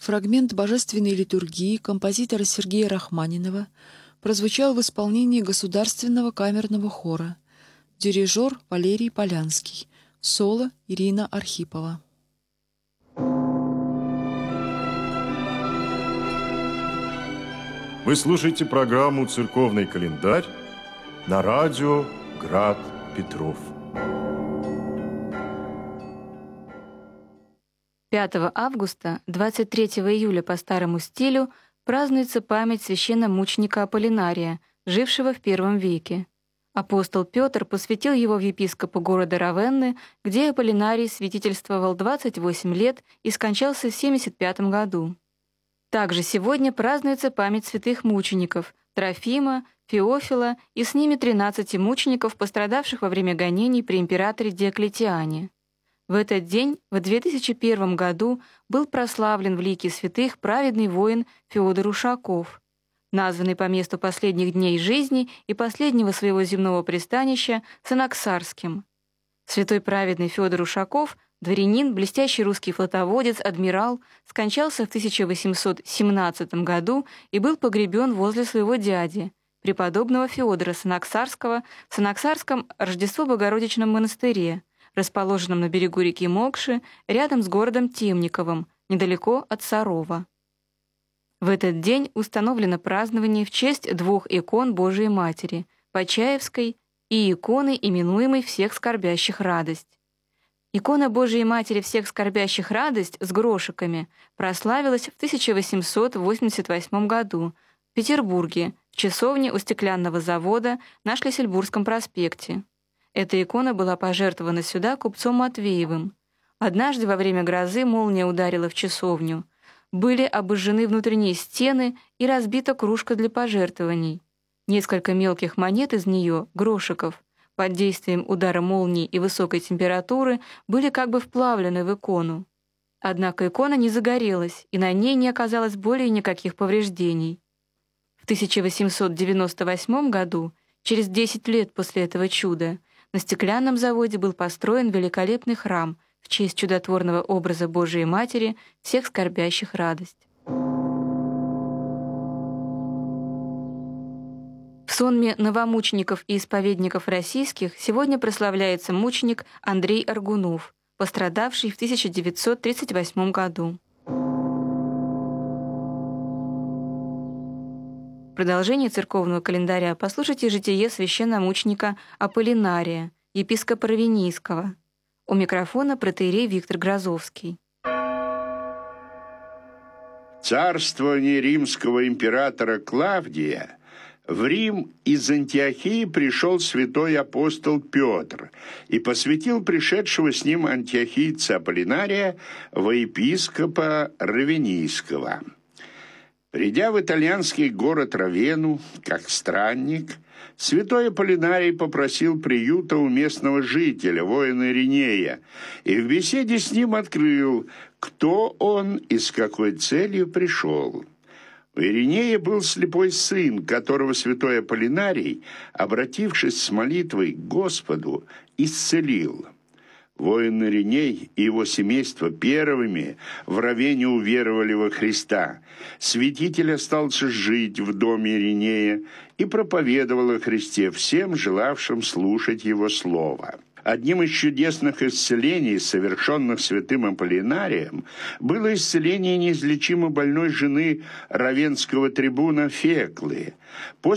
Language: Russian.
Фрагмент божественной литургии композитора Сергея Рахманинова прозвучал в исполнении Государственного камерного хора. Дирижер Валерий Полянский. Соло Ирина Архипова. Вы слушаете программу «Церковный календарь» на радио «Град Петров». 5 августа, 23 июля по старому стилю, празднуется память священномученика Аполлинария, жившего в I веке. Апостол Петр посвятил его в епископа города Равенны, где Аполлинарий святительствовал 28 лет и скончался в 75 году. Также сегодня празднуется память святых мучеников Трофима, Феофила и с ними 13 мучеников, пострадавших во время гонений при императоре Диоклетиане. В этот день, в 2001 году, был прославлен в лике святых праведный воин Феодор Ушаков, названный по месту последних дней жизни и последнего своего земного пристанища Санаксарским. Святой праведный Феодор Ушаков, дворянин, блестящий русский флотоводец, адмирал, скончался в 1817 году и был погребен возле своего дяди, преподобного Феодора Санаксарского, в Санаксарском Рождество-Богородичном монастыре, расположенном на берегу реки Мокши, рядом с городом Темниковым, недалеко от Сарова. В этот день установлено празднование в честь 2 икон Божией Матери – Почаевской и иконы, именуемой «Всех скорбящих радость». Икона Божией Матери «Всех скорбящих радость» с грошиками прославилась в 1888 году в Петербурге, в часовне у стеклянного завода на Шлиссельбургском проспекте. Эта икона была пожертвована сюда купцом Матвеевым. Однажды во время грозы молния ударила в часовню. Были обожжены внутренние стены и разбита кружка для пожертвований. Несколько мелких монет из нее, грошиков, под действием удара молнии и высокой температуры были как бы вплавлены в икону. Однако икона не загорелась, и на ней не оказалось более никаких повреждений. В 1898 году, через 10 лет после этого чуда, на стеклянном заводе был построен великолепный храм в честь чудотворного образа Божией Матери «Всех скорбящих радость». В сонме новомучеников и исповедников российских сегодня прославляется мученик Андрей Аргунов, пострадавший в 1938 году. Продолжение церковного календаря послушайте житие священномученика Аполлинария, епископа Равенийского. У микрофона протоиерей Виктор Грозовский. В царствование римского императора Клавдия в Рим из Антиохии пришел святой апостол Петр и посвятил пришедшего с ним антиохийца Аполлинария во епископа Равенийского. Придя в итальянский город Равенну, как странник, святой Аполлинарий попросил приюта у местного жителя, воина Иринея, и в беседе с ним открыл, кто он и с какой целью пришел. У Иринея был слепой сын, которого святой Аполлинарий, обратившись с молитвой к Господу, исцелил. Воин Ириней и его семейство первыми в Равенне уверовали во Христа. Святитель остался жить в доме Иринея и проповедовал о Христе всем, желавшим слушать его слово. Одним из чудесных исцелений, совершенных святым Аполлинарием, было исцеление неизлечимо больной жены равенского трибуна Феклы.